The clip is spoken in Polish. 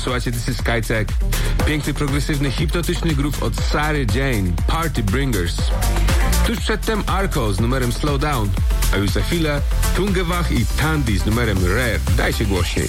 Słuchajcie, this is Skytech. Piękny, progresywny, hipnotyczny groove od Sary Jane, Party Bringers. Tuż przedtem Arco z numerem Slow Down, a już za chwilę Tungewach i Tandy z numerem Rare. Dajcie głośniej.